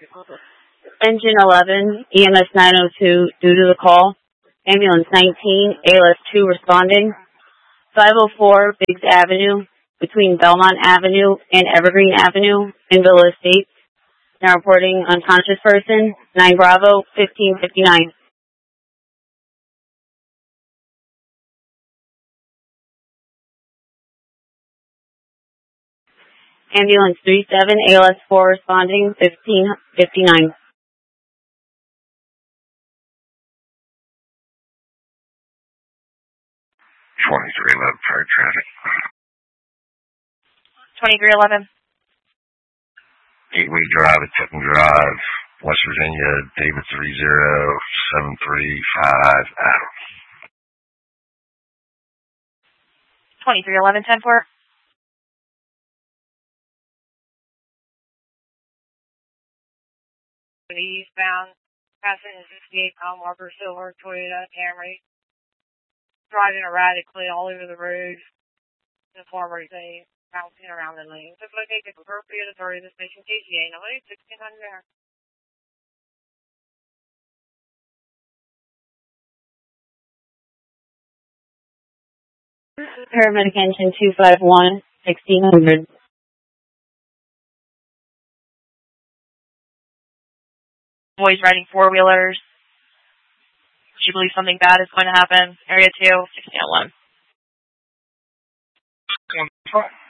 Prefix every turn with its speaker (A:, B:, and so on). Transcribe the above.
A: Engine 11, EMS 902, due to the call. Ambulance 19, ALS 2 responding. 504 Biggs Avenue, between Belmont Avenue and Evergreen Avenue in Villa Estates. Now reporting unconscious person, 9 Bravo, 1559. Ambulance 37, ALS 4 responding, 1559.
B: 2311, fire traffic.
C: 2311.
B: Gateway Drive at Tipton Drive, West Virginia, David 30735, Adam.
C: 2311, 10-4.
D: Eastbound, passing 68 Walker Silver, Toyota Camry. Driving erratically all over the road. The former thing, bouncing around the lanes. If located appropriate authority of the station TGA, no 1600.
A: Paramedic engine 251, 1600.
C: Boys riding four-wheelers. Do you believe something bad is going to happen? Area 2, 1601.